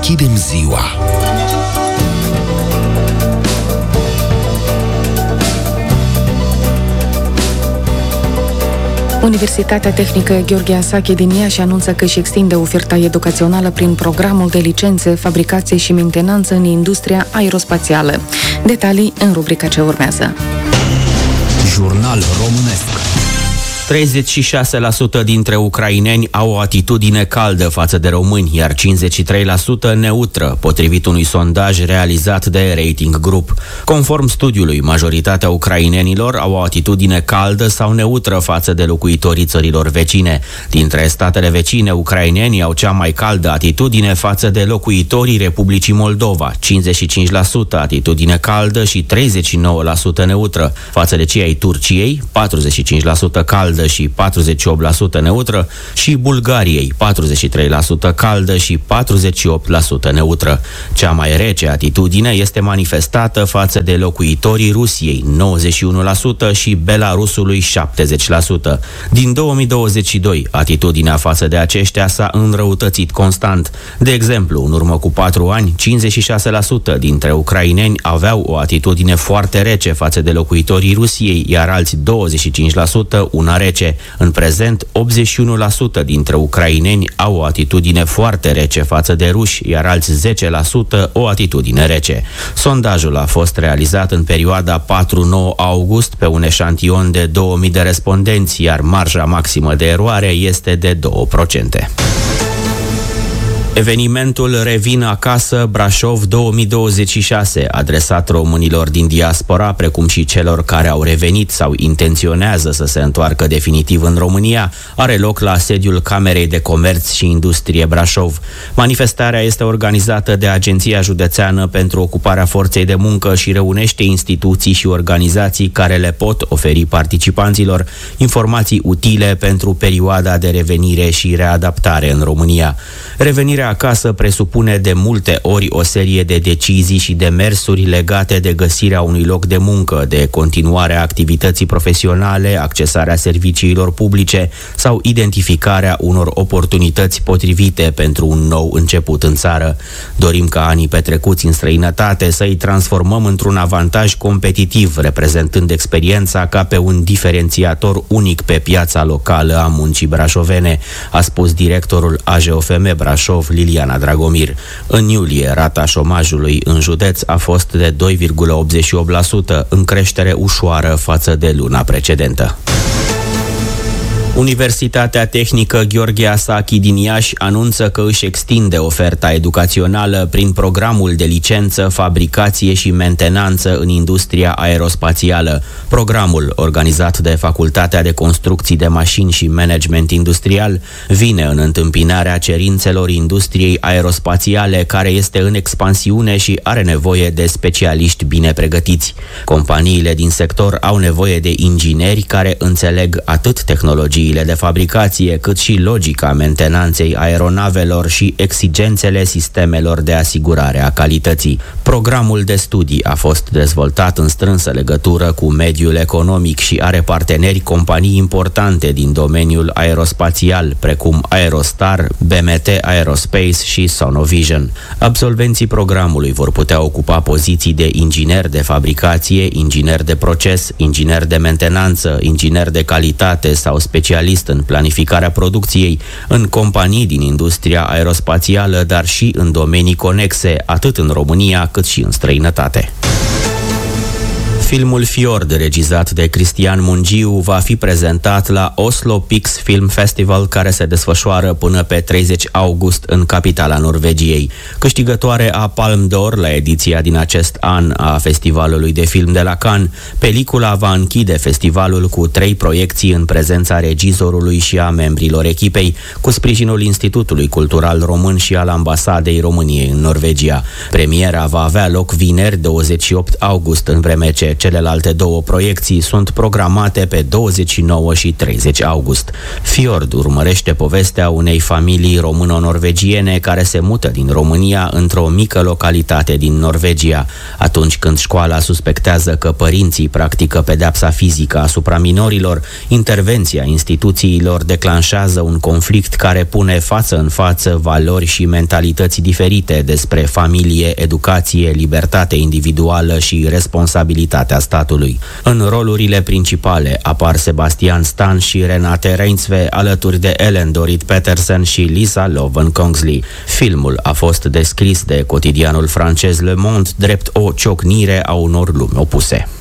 deschidem ziua. Universitatea Tehnică Gheorghe Asache din Iași anunță că își extinde oferta educațională prin programul de licențe, fabricație și mentenanță în industria aerospațială. Detalii în rubrica ce urmează. Jurnal românesc. 36% dintre ucraineni au o atitudine caldă față de români, iar 53% neutră, potrivit unui sondaj realizat de Rating Group. Conform studiului, majoritatea ucrainenilor au o atitudine caldă sau neutră față de locuitorii țărilor vecine. Dintre statele vecine, ucrainenii au cea mai caldă atitudine față de locuitorii Republicii Moldova, 55% atitudine caldă și 39% neutră, față de cei ai Turciei, 45% caldă și 48% neutră, și Bulgariei, 43% caldă și 48% neutră. Cea mai rece atitudine este manifestată față de locuitorii Rusiei, 91%, și Belarusului, 70%. Din 2022, atitudinea față de aceștia s-a înrăutățit constant. De exemplu, în urmă cu 4 ani, 56% dintre ucraineni aveau o atitudine foarte rece față de locuitorii Rusiei, iar alți 25% una rece. În prezent, 81% dintre ucraineni au o atitudine foarte rece față de ruși, iar alți 10% o atitudine rece. Sondajul a fost realizat în perioada 4-9 august pe un eșantion de 2000 de respondenți, iar marja maximă de eroare este de 2%. Evenimentul Revin acasă Brașov 2026, adresat românilor din diaspora, precum și celor care au revenit sau intenționează să se întoarcă definitiv în România, are loc la sediul Camerei de Comerț și Industrie Brașov. Manifestarea este organizată de Agenția Județeană pentru Ocuparea Forței de Muncă și reunește instituții și organizații care le pot oferi participanților informații utile pentru perioada de revenire și readaptare în România. Revenirea acasă presupune de multe ori o serie de decizii și demersuri legate de găsirea unui loc de muncă, de continuarea activității profesionale, accesarea serviciilor publice sau identificarea unor oportunități potrivite pentru un nou început în țară. Dorim ca anii petrecuți în străinătate să îi transformăm într-un avantaj competitiv, reprezentând experiența ca pe un diferențiator unic pe piața locală a muncii brașovene, a spus directorul AJOFM Brașov, Liliana Dragomir. În iulie, rata șomajului în județ a fost de 2,88%, în creștere ușoară față de luna precedentă. Universitatea Tehnică Gheorghe Asache din Iași anunță că își extinde oferta educațională prin programul de licență, fabricație și mentenanță în industria aerospațială. Programul, organizat de Facultatea de Construcții de Mașini și Management Industrial, vine în întâmpinarea cerințelor industriei aerospațiale, care este în expansiune și are nevoie de specialiști bine pregătiți. Companiile din sector au nevoie de ingineri care înțeleg atât tehnologii de fabricație, cât și logica mentenanței aeronavelor și exigențele sistemelor de asigurare a calității. Programul de studii a fost dezvoltat în strânsă legătură cu mediul economic și are parteneri companii importante din domeniul aerospațial, precum Aerostar, BMT Aerospace și Sonovision. Absolvenții programului vor putea ocupa poziții de inginer de fabricație, inginer de proces, inginer de mentenanță, inginer de calitate sau specialist în planificarea producției, în companii din industria aerospațială, dar și în domenii conexe, atât în România cât și în străinătate. Filmul Fjord, regizat de Cristian Mungiu, va fi prezentat la Oslo Pix Film Festival, care se desfășoară până pe 30 august în capitala Norvegiei. Câștigătoare a Palme d'Or la ediția din acest an a Festivalului de Film de la Cannes, pelicula va închide festivalul cu 3 proiecții în prezența regizorului și a membrilor echipei, cu sprijinul Institutului Cultural Român și al Ambasadei României în Norvegia. Premiera va avea loc vineri 28 august, în vreme ce celelalte două proiecții sunt programate pe 29 și 30 august. Fjord urmărește povestea unei familii româno-norvegiene care se mută din România într-o mică localitate din Norvegia. Atunci când școala suspectează că părinții practică pedeapsa fizică asupra minorilor, intervenția instituțiilor declanșează un conflict care pune față în față valori și mentalități diferite despre familie, educație, libertate individuală și responsabilitatea statului. În rolurile principale apar Sebastian Stan și Renate Reinsve, alături de Ellen Dorit Petersen și Lisa Loven-Kongsley. Filmul a fost descris de cotidianul francez Le Monde drept o ciocnire a unor lumi opuse.